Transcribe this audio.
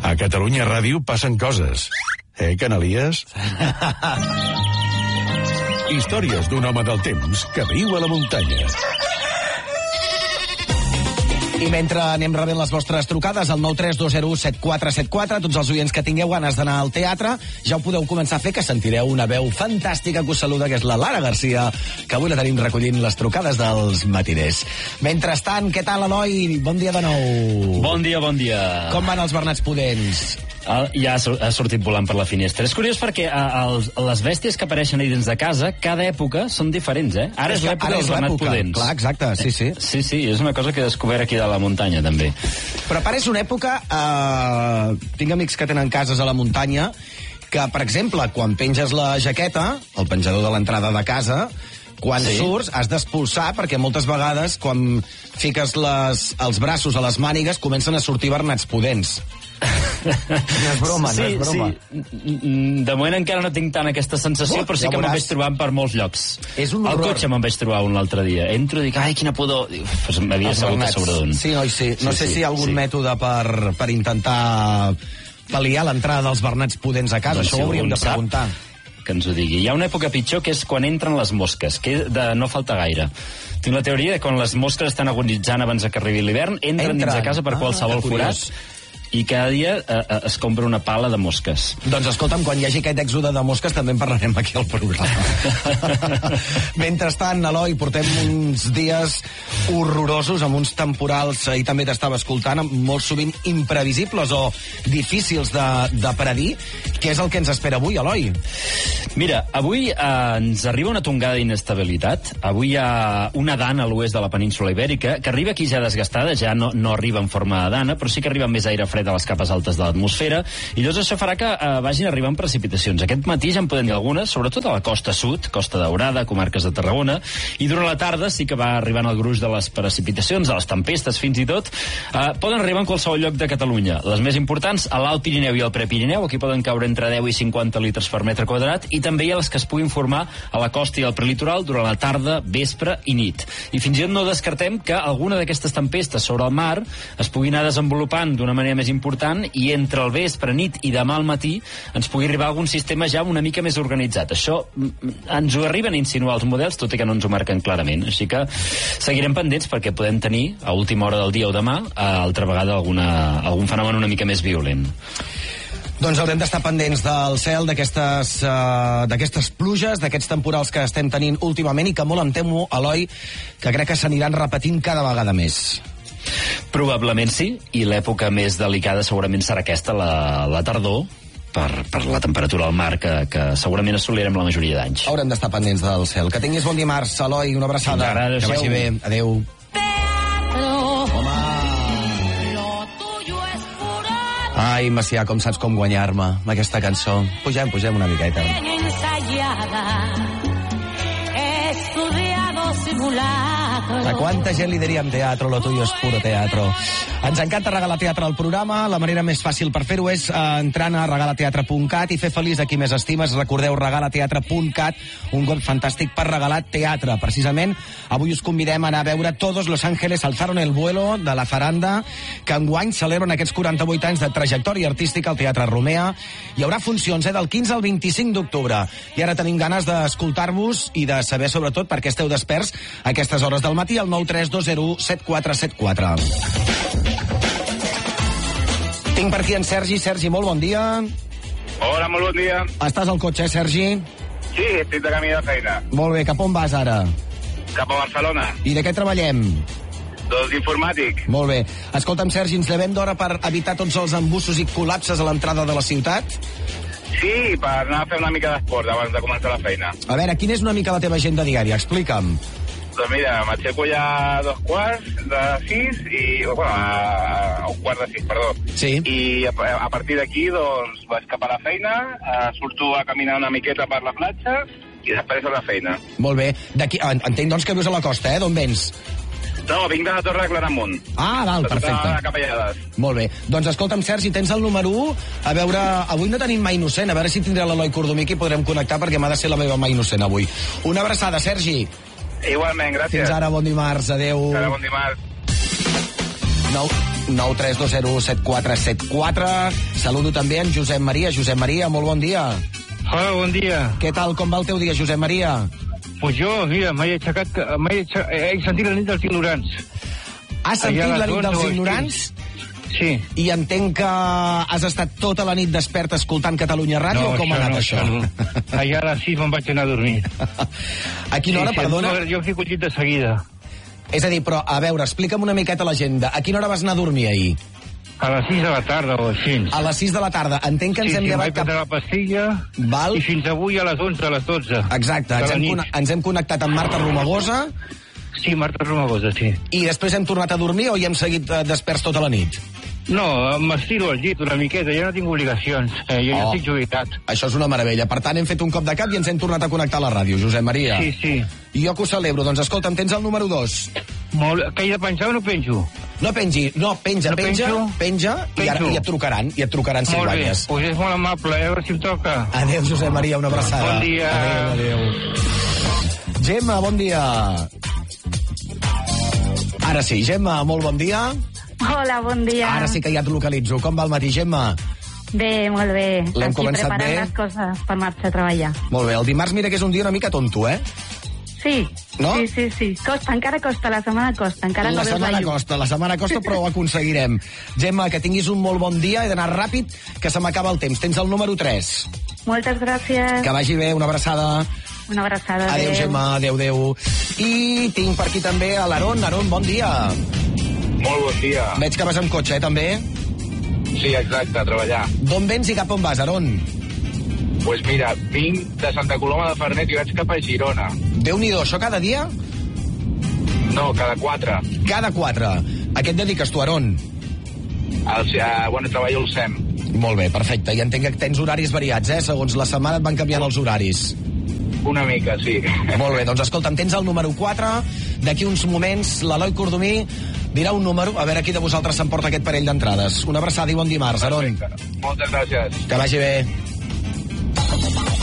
A Catalunya Ràdio passen coses. Canalies? Històries d'un home del temps que viu a la muntanya. I mentre anem rebent les vostres trucades al 932017474, tots els oients que tingueu ganes d'anar al teatre, ja ho podeu començar a fer, que sentireu una veu fantàstica que us saluda, que és la Lara Garcia, que avui la tenim recollint les trucades dels matiners. Mentrestant, què tal, Eloi? Bon dia de nou. Bon dia, bon dia. Com van els bernats pudents? Ja ha sortit volant per la finestra. És curiós perquè les bèsties que apareixen ahí dins de casa, cada època són diferents, eh? Ara és l'època dels bernats pudents. Clar, exacte, sí. Sí, és una cosa que he descobert aquí de la muntanya, també. Però a part és una època... Tinc amics que tenen cases a la muntanya que, per exemple, quan penges la jaqueta, el penjador de l'entrada de casa, quan surts has d'expulsar, perquè moltes vegades quan fiques els braços a les mànigues comencen a sortir bernats pudents. No és broma, no és broma. Sí. De moment encara no tinc tant aquesta sensació, però sí que me'n vaig trobant per molts llocs. És un horror. Al cotxe me'n vaig trobar un l'altre dia. Entro i dic, ai, quina pudor. Pues m'havia sabut a sobre d'un. Sí, oi, sí. No sé si hi ha algun mètode per intentar pal·liar l'entrada dels bernats pudents a casa. Això ho hauríem de preguntar. Que ens ho digui. Hi ha una època pitjor, que és quan entren les mosques, que de no falta gaire. Tinc la teoria de quan les mosques estan agonitzant abans que arribi l'hivern, entren dins de casa per qualsevol forat, i cada dia es compra una pala de mosques. Doncs escolta'm, quan hi hagi aquest èxode de mosques també en parlarem aquí al programa. Mentrestant, Eloi, portem uns dies horrorosos amb uns temporals, ahir també t'estava escoltant, molt sovint imprevisibles o difícils de predir. Què és el que ens espera avui, Eloi? Mira, avui ens arriba una tongada d'inestabilitat. Avui hi ha una dana a l'oest de la península Ibèrica que arriba aquí ja desgastada, ja no arriba en forma de dana, però sí que arriba amb més aire fred a les capes altes de l'atmosfera, i llavors això farà que vagin arribant precipitacions. Aquest matí ja en podem dir algunes, sobretot a la costa sud, Costa Daurada, comarques de Tarragona, i durant la tarda sí que va arribant el gruix de les precipitacions, de les tempestes fins i tot. Poden arribar en qualsevol lloc de Catalunya. Les més importants a l'Alt Pirineu i al Prepirineu, aquí poden caure entre 10 i 50 litres per metre quadrat, i també hi ha les que es puguin formar a la costa i al prelitoral durant la tarda, vespre i nit. I fins i tot no descartem que alguna d'aquestes tempestes sobre el mar es pugui anar desenvolupant d'una manera més important, i entre el vespre, nit i demà al matí ens pugui arribar algun sistema ja una mica més organitzat. Això ens ho arriben a insinuar els models, tot i que no ens ho marquen clarament. Així que seguirem pendents perquè podem tenir a última hora del dia o demà altra vegada algun fenomen una mica més violent. Doncs haurem d'estar pendents del cel, d'aquestes pluges, d'aquests temporals que estem tenint últimament i que molt em temo, Eloi, que crec que s'aniran repetint cada vegada més. Probablement sí, i l'època més delicada segurament serà aquesta, la tardor, per la temperatura al mar que segurament assolirem la majoria d'anys. Haurem d'estar pendents del cel. Que tinguis bon dimarts, Eloi, una abraçada. Ara, que vagi bé. Adéu. Ai, Macià, com saps com guanyar-me amb aquesta cançó. Pugem una miqueta. A quanta gent li diríem teatro, lo tuyo es puro teatro. Ens encanta regalar teatre al programa. La manera més fàcil per fer-ho és entrant a regalateatre.cat i fer feliç a qui més estimes. Recordeu, regalateatre.cat, un web fantàstic per regalar teatre. Precisament, avui us convidem a anar a veure Todos los ángeles alzaron el vuelo, de la Faranda, que enguany celebren aquests 48 anys de trajectòria artística al Teatre Romea. Hi haurà funcions del 15 al 25 d'octubre. I ara tenim ganes d'escoltar-vos i de saber, sobretot, per què esteu desperts a aquestes hores del matí al 932017474. Tinc per aquí en Sergi. Sergi, molt bon dia. Hola, molt bon dia. Estàs al cotxe, Sergi? Sí, estic de camí de feina. Molt bé, cap on vas ara? Cap a Barcelona. I de què treballem? Doncs informàtic. Molt bé. Escolta'm, Sergi, ens llevem d'hora per evitar tots els embussos i col·lapses a l'entrada de la ciutat? Sí, per anar a fer una mica d'esport abans de començar la feina. A veure, quina és una mica la teva agenda diària? Explica'm. Doncs mira, m'aixeco ja a 5:15 i... Bueno, a 5:15, perdó. Sí. I a partir d'aquí, doncs, vaig cap a la feina, surto a caminar una miqueta per la platja i després a la feina. Molt bé. Entenc, doncs, que vius a la costa, eh? D'on vens? No, vinc de la Torre de Claramunt. Ah, val, perfecte. De Capellades. Molt bé. Doncs escolta'm, Sergi, tens el número 1. A veure, avui no tenim mà innocent. A veure si tindrà l'Eloi Cordomic i podrem connectar, perquè m'ha de ser la meva mà innocent avui. Una abraçada, Sergi. Igualment, gràcies. Fins ara, bon dimarts. Adéu. Fins ara, bon dimarts. No. 932017474. Saludo també en Josep Maria. Josep Maria, molt bon dia. Hola, bon dia. Què tal, com va el teu dia, Josep Maria? Pues jo, mira, he sentit la nit dels ignorants. Has sentit la nit dels ignorants? Sí. I entenc que has estat tota la nit despert escoltant Catalunya Ràdio, o com ha anat això? No. Allà a les 6 me'n vaig anar a dormir. A quina hora, perdona? Jo m'he collit de seguida. És a dir, però, a veure, explica'm una miqueta a l'agenda. A quina hora vas anar a dormir ahir? A les 6 de la tarda o així. A les 6 de la tarda. Entenc que ens hem llevat vaig prendre la pastilla. Val. I fins avui a les 11, a les 12. Exacte, ens hem connectat amb Marta Romagosa. Sí, Marta Romagosa, sí. I després hem tornat a dormir o hi hem seguit desperts tota la nit? No, m'estiro al llit una miqueta, ja no tinc obligacions. Jo ja estic jubilat. Això és una meravella. Per tant, hem fet un cop de cap i ens hem tornat a connectar a la ràdio, Josep Maria. Sí, sí. I jo que ho celebro. Doncs escolta'm, tens el número 2. Que he de penjar o no penjo? No pengi, no, penja, No penja, penjo? penja, i ara i et trucaran si guanyes. Molt bé, doncs és molt amable, a veure si em toca. Adéu, Josep Maria, una abraçada. Bon dia. Adéu. Gemma, bon dia. Ara sí, Gemma, molt bon dia. Hola, bon dia. Ara sí que ja et localitzo. Com va el matí, Gemma? Bé, molt bé. L'hem Aquí començat preparant bé. les coses per marxar a treballar. Molt bé, el dimarts mira que és un dia una mica tonto, eh? Sí, No? sí. Costa, encara costa, la setmana costa. Encara no veus la llum. La setmana costa, però ho aconseguirem. Gemma, que tinguis un molt bon dia, he d'anar ràpid, que se m'acaba el temps. Tens el número 3. Moltes gràcies. Que vagi bé, una abraçada. Una abraçada. Adéu, Gemma, adéu. I tinc per aquí també a l'Aaron. Aaron, bon dia. Molt bon dia. Veig que vas amb cotxe, també? Sí, exacte, a treballar. D'on vens i cap on vas, Aaron? Pues mira, vinc de Santa Coloma de Farners i vaig cap a Girona. Déu-n'hi-do, això cada dia? No, cada 4. Cada 4. A què et dediques tu, Aaron? Treballo al SEM. Molt bé, perfecte. I entenc que tens horaris variats, eh? Segons la setmana et van canviant els horaris. Una mica, sí. Molt bé, doncs escolta'm, tens el número 4. D'aquí uns moments, l'Eloi Cordomí dirà un número, a veure qui de vosaltres s'emporta aquest parell d'entrades. Una abraçada i bon dimarts, Aaron. Perfecte. Moltes gràcies. Que vagi bé.